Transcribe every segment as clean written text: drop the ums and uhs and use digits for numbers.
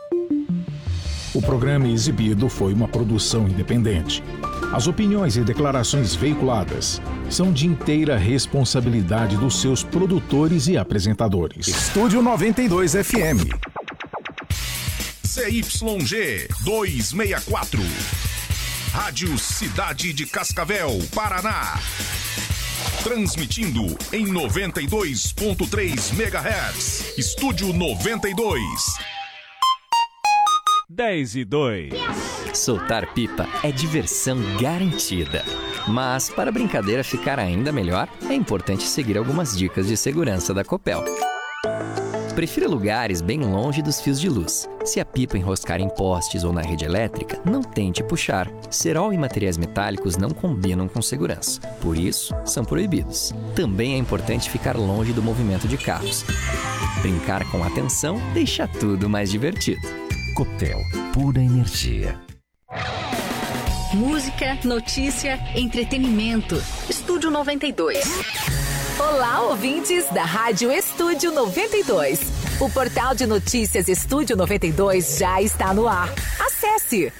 O programa exibido foi uma produção independente. As opiniões e declarações veiculadas são de inteira responsabilidade dos seus produtores e apresentadores. Estúdio 92 FM. CYG 264. Rádio Cidade de Cascavel, Paraná. Transmitindo em 92.3 MHz. Estúdio 92. 10:02. Soltar pipa é diversão garantida. Mas, para a brincadeira ficar ainda melhor, é importante seguir algumas dicas de segurança da Copel. Prefira lugares bem longe dos fios de luz. Se a pipa enroscar em postes ou na rede elétrica, não tente puxar. Cerol e materiais metálicos não combinam com segurança. Por isso, são proibidos. Também é importante ficar longe do movimento de carros. Brincar com atenção deixa tudo mais divertido. Copel, pura energia. Música, notícia, entretenimento. Estúdio 92. Olá, ouvintes da Rádio Estúdio 92. O portal de notícias Estúdio 92 já está no ar. Acesse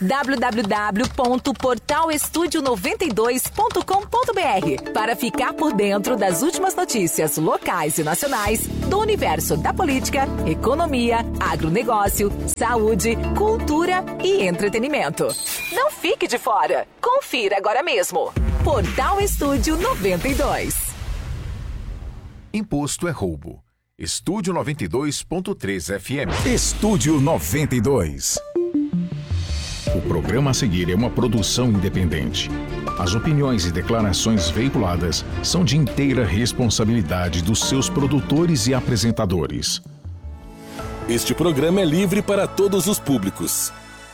www.portalestudio92.com.br para ficar por dentro das últimas notícias locais e nacionais do universo da política, economia, agronegócio, saúde, cultura e entretenimento. Não fique de fora. Confira agora mesmo. Portal Estúdio 92. Imposto é roubo. Estúdio 92.3 FM. Estúdio 92. O programa a seguir é uma produção independente. As opiniões e declarações veiculadas são de inteira responsabilidade dos seus produtores e apresentadores. Este programa é livre para todos os públicos.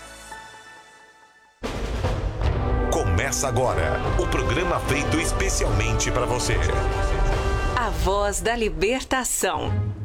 Começa agora o programa feito especialmente para você. A Voz da Libertação.